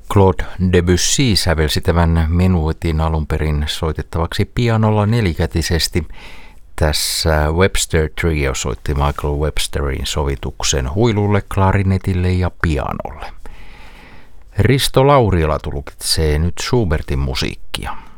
Claude Debussy sävelsi tämän menuetin alun perin soitettavaksi pianolla nelikätisesti. Tässä Webster Trio soitti Michael Websterin sovituksen huilulle, klarinetille ja pianolle. Risto Laurila tulkitsee nyt Schubertin musiikkia.